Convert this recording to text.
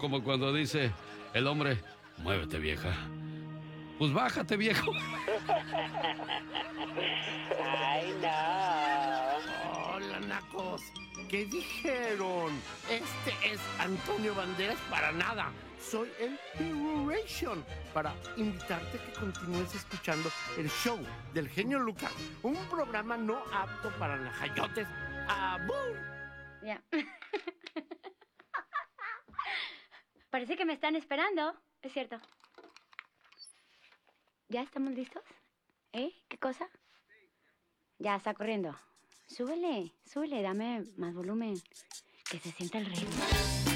como cuando dice el hombre, muévete, vieja. Pues bájate, viejo. Ay, no. Hola, nacos. ¿Qué dijeron? Este es Antonio Banderas para nada. Soy el Hero para invitarte a que continúes escuchando el show del genio Lucas, un programa no apto para najayotes. ¡Abur! Ya. Parece que me están esperando. Es cierto. ¿Ya estamos listos? ¿Qué cosa? Ya está corriendo. Súbele, dame más volumen. Que se sienta el ritmo.